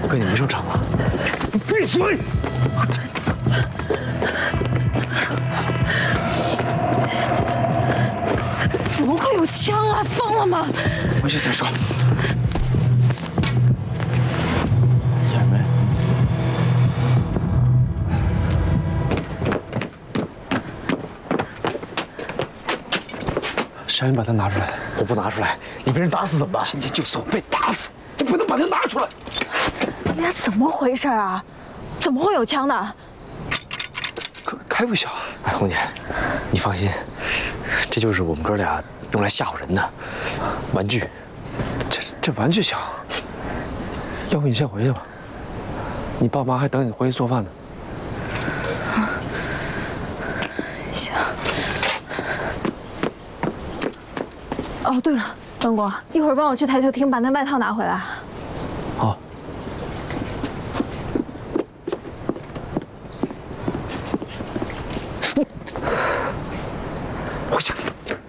哥，你没受伤吧？ 你闭嘴！ 我真走了。怎么会有枪啊？疯了吗？ 回去再说。小梅，小云，把它拿出来。 我不拿出来，你被人打死怎么办？ 今天就算我被打死，就不能把它拿出来。 你俩怎么回事啊？怎么会有枪呢？ 开不小。哎，红姐，你放心，这就是我们哥俩用来吓唬人的玩具。这玩具小，要不你先回去吧，你爸妈还等你回去做饭呢。 行。哦，对了，东国，一会儿帮我去台球厅把那外套拿回来。 好。回去。